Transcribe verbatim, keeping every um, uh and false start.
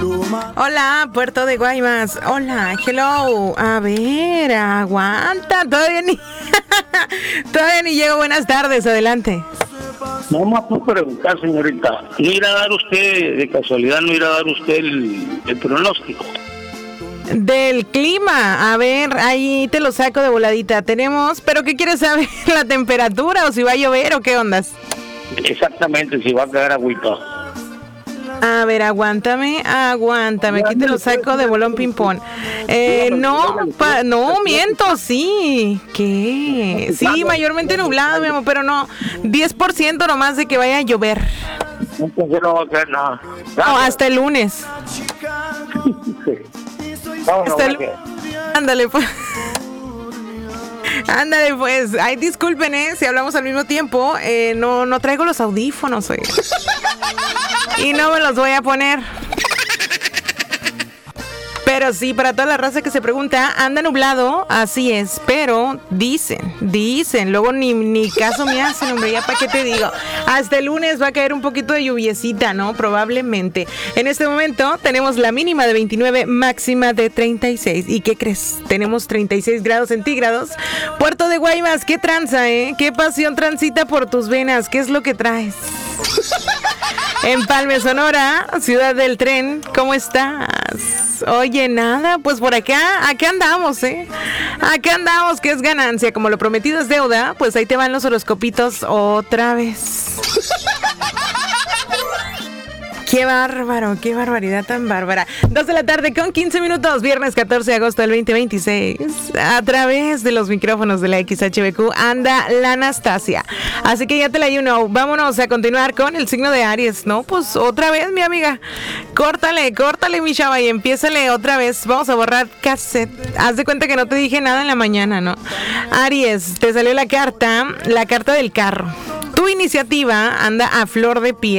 Hola, Puerto de Guaymas. Hola, hello. A ver, aguanta. Todavía ni, todavía ni llego. Buenas tardes, adelante. No más por preguntar, señorita. ¿No irá a dar usted, de casualidad, no irá a dar usted el, el pronóstico? Del clima, a ver, ahí te lo saco de voladita. Tenemos, pero ¿qué quieres saber? ¿La temperatura o si va a llover o qué ondas? Exactamente, si va a quedar agüita. A ver, aguántame, aguántame, aquí te lo saco de bolón ping-pong. Eh, no, pa, no, miento, sí. ¿Qué? Sí, mayormente nublado, mi amor, pero no, diez por ciento nomás de que vaya a llover. Entonces no va a quedar nada. No, hasta el lunes. No, no Hasta el... Ándale, pues. Ándale, pues. Ay, disculpen, ¿eh? Si hablamos al mismo tiempo, eh, no, no traigo los audífonos hoy. Y no me los voy a poner. Pero sí, para toda la raza que se pregunta, anda nublado, así es, pero dicen, dicen, luego ni, ni caso me hacen, hombre, ya para qué te digo. Hasta el lunes va a caer un poquito de lluviecita, ¿no? Probablemente. En este momento tenemos la mínima de veintinueve, máxima de treinta y seis. ¿Y qué crees? Tenemos treinta y seis grados centígrados. Puerto de Guaymas, qué tranza, ¿eh? Qué pasión transita por tus venas, ¿qué es lo que traes? Empalme, Sonora, ciudad del tren, ¿cómo estás? Oye, nada, pues por acá, acá andamos, ¿eh? Acá andamos, que es ganancia, como lo prometido es deuda, pues ahí te van los horoscopitos otra vez. Qué bárbaro, qué barbaridad tan bárbara. Dos de la tarde con quince minutos, viernes catorce de agosto del veinte veintiséis. A través de los micrófonos de la X H B Q anda la Anastasia. Así que ya te la you know. Vámonos a continuar con el signo de Aries, ¿no? Pues otra vez, mi amiga. Córtale, córtale, mi chava, y empiézale otra vez. Vamos a borrar cassette. Haz de cuenta que no te dije nada en la mañana, ¿no? Aries, te salió la carta, la carta del carro. Tu iniciativa anda a flor de piel.